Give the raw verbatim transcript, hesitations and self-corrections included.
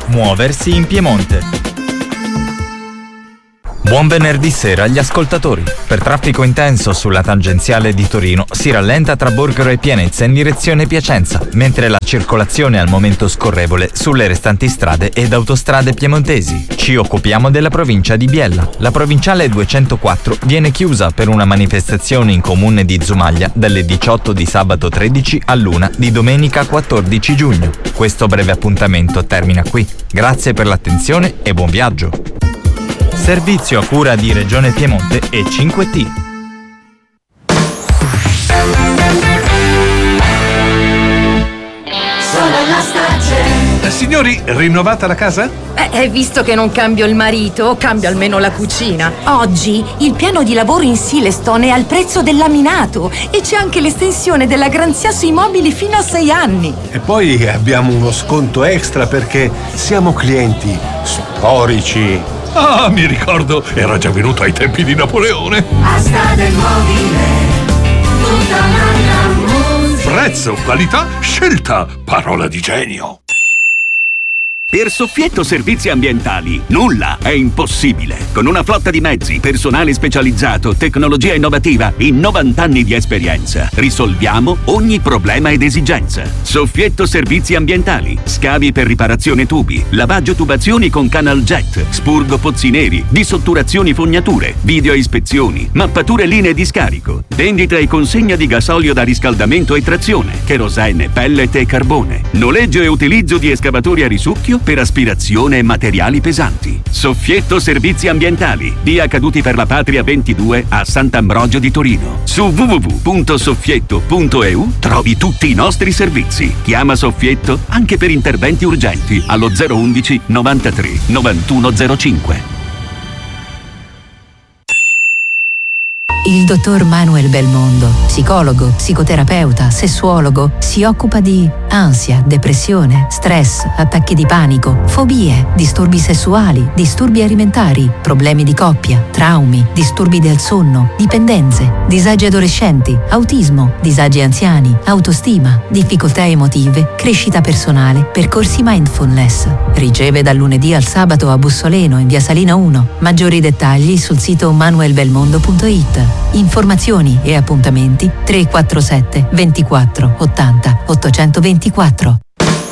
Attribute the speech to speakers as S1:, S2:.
S1: Muoversi in Piemonte. Buon venerdì sera agli ascoltatori. Per traffico intenso sulla tangenziale di Torino si rallenta tra Borgaro e Pienezza in direzione Piacenza, mentre la circolazione è al momento scorrevole sulle restanti strade ed autostrade piemontesi. Ci occupiamo della provincia di Biella. La provinciale duecentoquattro viene chiusa per una manifestazione in comune di Zumaglia dalle diciotto di sabato tredici all'una di domenica quattordici giugno. Questo breve appuntamento termina qui. Grazie per l'attenzione e buon viaggio. Servizio a cura di Regione Piemonte e cinque T.
S2: Sono alla strage.
S3: Eh, signori, rinnovata la casa?
S4: Eh, visto che non cambio il marito, cambio almeno la cucina.
S5: Oggi il piano di lavoro in Silestone è al prezzo del laminato e c'è anche l'estensione della garanzia sui mobili fino a sei anni.
S3: E poi abbiamo uno sconto extra perché siamo clienti storici. Ah, mi ricordo, era già venuto ai tempi di Napoleone.
S2: Asta del mobile, tutta la musica.
S3: Prezzo, qualità, scelta, parola di genio.
S6: Per Soffietto Servizi Ambientali nulla è impossibile. Con una flotta di mezzi, personale specializzato, tecnologia innovativa e novanta anni di esperienza, risolviamo ogni problema ed esigenza. Soffietto Servizi Ambientali, scavi per riparazione tubi, lavaggio tubazioni con canal jet, spurgo pozzi neri, dissotturazioni fognature, video ispezioni, mappature linee di scarico, vendita e consegna di gasolio da riscaldamento e trazione, cherosene, pellet e carbone, noleggio e utilizzo di escavatori a risucchio per aspirazione e materiali pesanti. Soffietto Servizi Ambientali, via Caduti per la Patria ventidue a Sant'Ambrogio di Torino. Su w w w punto soffietto punto e u trovi tutti i nostri servizi. Chiama Soffietto anche per interventi urgenti allo zero undici novantatré novantuno zero cinque.
S7: Il dottor Manuel Belmondo, psicologo, psicoterapeuta, sessuologo, si occupa di ansia, depressione, stress, attacchi di panico, fobie, disturbi sessuali, disturbi alimentari, problemi di coppia, traumi, disturbi del sonno, dipendenze, disagi adolescenti, autismo, disagi anziani, autostima, difficoltà emotive, crescita personale, percorsi mindfulness. Riceve dal lunedì al sabato a Bussoleno in via Salina uno. Maggiori dettagli sul sito manuel belmondo punto it. Informazioni e appuntamenti tre quattro sette ventiquattro ottanta ottocentoventiquattro.